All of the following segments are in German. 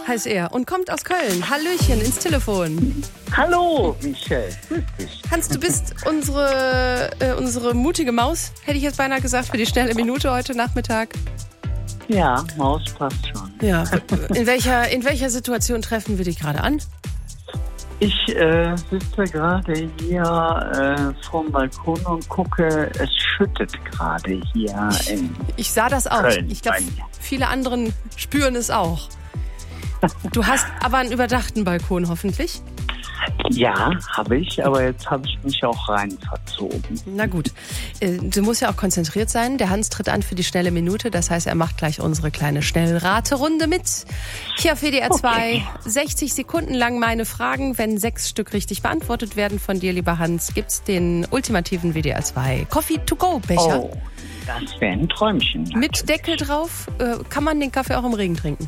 heißt er und kommt aus Köln. Hallöchen ins Telefon. Hallo, Michelle. Grüß dich. Hans, du bist unsere mutige Maus, hätte ich jetzt beinahe gesagt, für die schnelle Minute heute Nachmittag. Ja, Maus passt schon. Ja. In welcher Situation treffen wir dich gerade an? Ich sitze gerade hier vorm Balkon und gucke, es schüttet gerade hier in Ich sah das auch. Köln. Ich glaube, viele anderen spüren es auch. Du hast aber einen überdachten Balkon hoffentlich. Ja, habe ich, aber jetzt habe ich mich auch rein verzogen. Na gut, du musst ja auch konzentriert sein. Der Hans tritt an für die schnelle Minute. Das heißt, er macht gleich unsere kleine Schnellraterunde mit. Hier auf WDR 2, okay. 60 Sekunden lang meine Fragen. Wenn 6 Stück richtig beantwortet werden von dir, lieber Hans, gibt's den ultimativen WDR 2 Coffee-to-go-Becher. Oh, das wäre ein Träumchen. Natürlich. Mit Deckel drauf. Kann man den Kaffee auch im Regen trinken?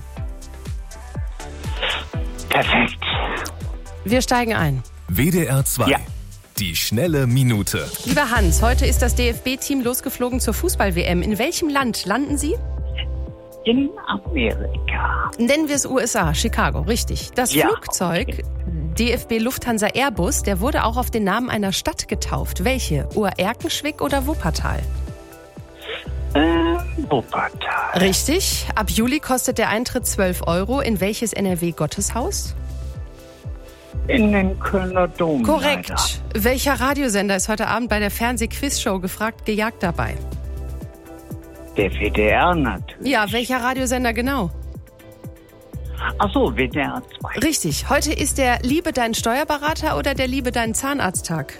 Perfekt. Wir steigen ein. WDR 2. Ja. Die schnelle Minute. Lieber Hans, heute ist das DFB-Team losgeflogen zur Fußball-WM. In welchem Land landen Sie? In Amerika. Nennen wir es USA, Chicago, richtig. Das Flugzeug DFB Lufthansa Airbus, der wurde auch auf den Namen einer Stadt getauft. Welche? Oerkenschwick oder Wuppertal? Wuppertal. Richtig. Ab Juli kostet der Eintritt 12 €. In welches NRW-Gotteshaus? In den Kölner Dom. Korrekt. Leider. Welcher Radiosender ist heute Abend bei der Fernseh-Quiz-Show gefragt, gejagt dabei? Der WDR natürlich. Ja, welcher Radiosender genau? Ach so, WDR 2. Richtig. Heute ist der Liebe dein Steuerberater oder der Liebe dein Zahnarzttag?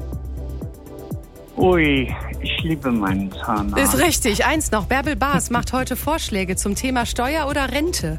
Ui, ich liebe meinen Zahnarzt. Ist richtig. Eins noch. Bärbel Baas macht heute Vorschläge zum Thema Steuer oder Rente.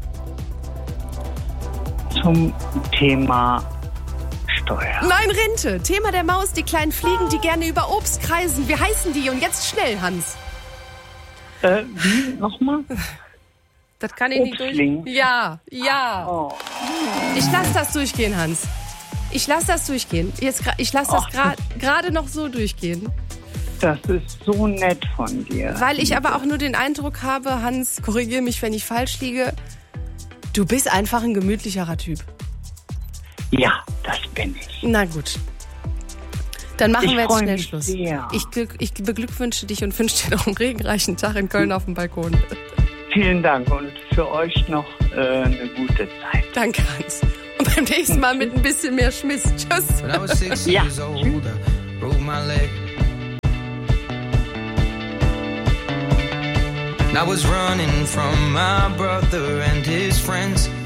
Zum Thema Steuer. Nein, Rente. Thema der Maus, die kleinen Fliegen, die gerne über Obst kreisen. Wie heißen die? Und jetzt schnell, Hans. Wie? Nochmal? Das kann ich nicht durch. Ja. Oh. Ich lasse das durchgehen, Hans. Ich lasse das durchgehen. Ich lasse das gerade noch so durchgehen. Das ist so nett von dir. Weil ich aber auch nur den Eindruck habe, Hans, korrigiere mich, wenn ich falsch liege, du bist einfach ein gemütlicherer Typ. Ja, das bin ich. Na gut. Dann machen wir jetzt schnell Schluss. Sehr. Ich beglückwünsche dich und wünsche dir noch einen regenreichen Tag in Köln auf dem Balkon. Vielen Dank und für euch noch eine gute Zeit. Danke, Hans. Und beim nächsten Mal mit ein bisschen mehr Schmiss. Tschüss. Ja. I was running from my brother and his friends.